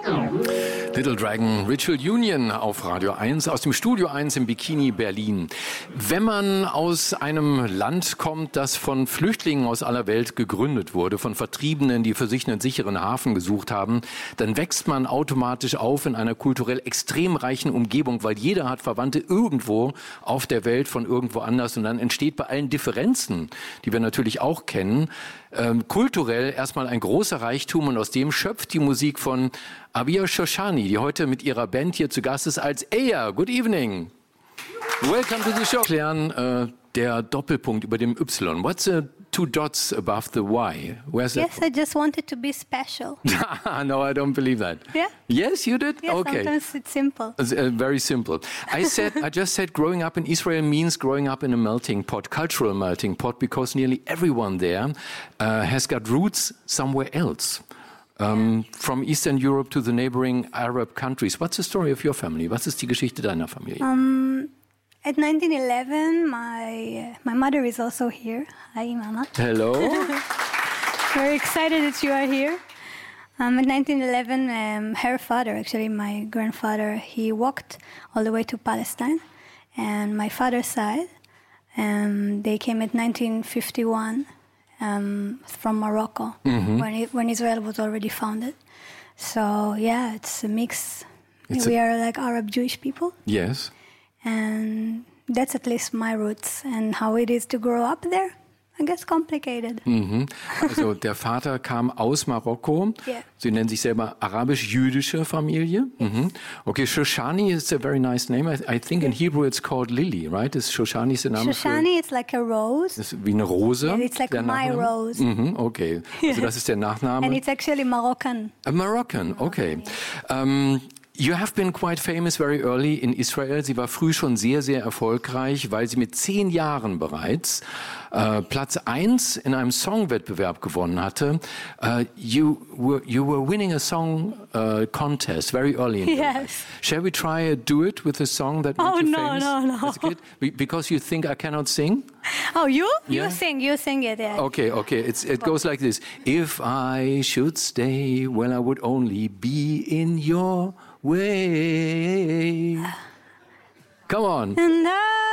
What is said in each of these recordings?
Little Dragon Ritual Union auf Radio 1 aus dem Studio 1 im Bikini Berlin. Wenn man aus einem Land kommt, das von Flüchtlingen aus aller Welt gegründet wurde, von Vertriebenen, die für sich einen sicheren Hafen gesucht haben, dann wächst man automatisch auf in einer kulturell extrem reichen Umgebung, weil jeder hat Verwandte irgendwo auf der Welt von irgendwo anders und dann entsteht bei allen Differenzen, die wir natürlich auch kennen, kulturell erstmal ein großer Reichtum und aus dem schöpft die Musik von Abia Shoshani, die heute mit ihrer Band hier zu Gast ist als Eya. Good evening. Welcome to the show. Klären der Doppelpunkt über dem Y. What's the two dots above the Y? Where's that? Yes, I just wanted to be special. No, I don't believe that. Yeah? Yes, you did? Yes, okay. Sometimes it's simple. Very simple. I just said growing up in Israel means growing up in a melting pot, cultural melting pot, because nearly everyone there has got roots somewhere else. From Eastern Europe to the neighboring Arab countries. What's the story of your family? Was ist die Geschichte deiner Familie? At 1911, my mother is also here. Hi, Mama. Hello. Very excited that you are here. At 1911, her father, actually my grandfather, he walked all the way to Palestine. And my father's side, they came at 1951 from Morocco, when Israel was already founded. So, yeah, it's a mix. We are like Arab Jewish people. Yes. And that's at least my roots. And how it is to grow up there, I guess complicated. Also der Vater kam aus Marokko. Yeah. Sie nennen sich selber arabisch-jüdische Familie. Okay, Shoshani is a very nice name. I think in Hebrew it's called Lily, right? Is Shoshani ist der Name Shoshani is like a rose. Ist wie eine Rose. And it's like my rose. Okay, also das ist der Nachname. And it's actually Moroccan. A Moroccan, okay. You have been quite famous very early in Israel. Sie war früh schon sehr, sehr erfolgreich, weil sie mit 10 Jahren bereits Platz 1 in einem Songwettbewerb gewonnen hatte. You were winning a song contest very early in your life. Shall we try a duet with a song that made you famous? No. Is it good? Because you think I cannot sing? Oh, you? Yeah? You sing it. Yeah. Okay. It goes like this. If I should stay, well, I would only be in your way. Come on. And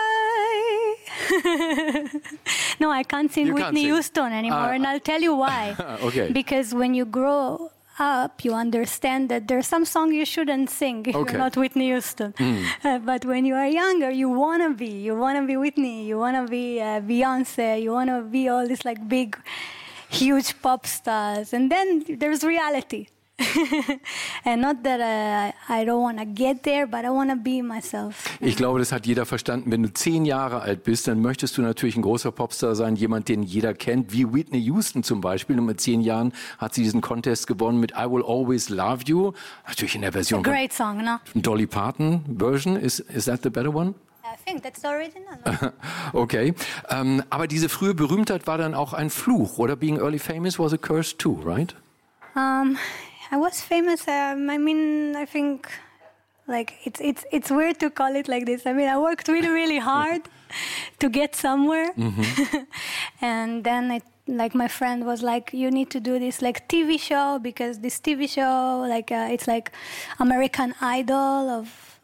No, I can't sing Whitney Houston anymore, and I'll tell you why. Okay. Because when you grow up, you understand that there's some song you shouldn't sing if you're not Whitney Houston. But when you are younger, you wanna be Whitney, you wanna be Beyonce, you wanna be all these like big, huge pop stars, and then there's reality. And not that I don't want to get there, but I want to be myself. Ich glaube, das hat jeder verstanden. Wenn du 10 Jahre alt bist, dann möchtest du natürlich ein großer Popstar sein, jemand, den jeder kennt, wie Whitney Houston zum Beispiel. Und mit 10 Jahren hat sie diesen Contest gewonnen mit I Will Always Love You. Natürlich in der Version. It's a great song, no? Dolly Parton Version. Is that the better one? I think that's the original. Okay. Aber diese frühe Berühmtheit war dann auch ein Fluch, oder? Being early famous was a curse too, right? I was famous. I think like it's weird to call it like this. I mean, I worked really, really hard to get somewhere, and then like my friend was like, "You need to do this like TV show because this TV show like it's like American Idol of."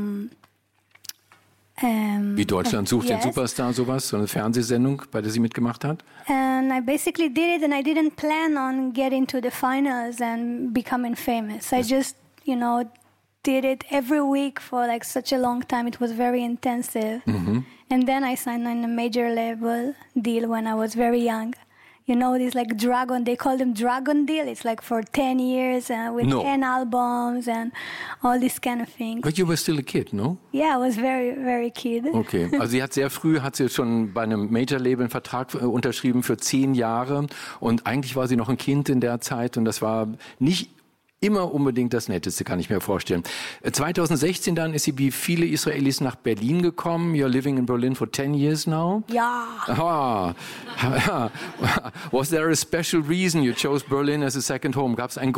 Wie Deutschland sucht den Superstar, sowas, so eine Fernsehsendung, bei der sie mitgemacht hat? And I basically did it, and I didn't plan on getting to the finals and becoming famous. I just, did it every week for like such a long time. It was very intensive. And then I signed on a major label deal when I was very young. This like Dragon, they call them Dragon deal. It's like for 10 years with 10 albums and all these kind of things. But you were still a kid, no? Yeah, I was very, very kid. Okay, also sie hat sehr früh, schon bei einem Major-Label einen Vertrag unterschrieben für 10 Jahre und eigentlich war sie noch ein Kind in der Zeit und das war nicht immer unbedingt das Netteste, kann ich mir vorstellen. 2016 dann ist sie wie viele Israelis nach Berlin gekommen. You're living in Berlin for 10 years now? Ja. Was there a special reason you chose Berlin as a second home? Gab es einen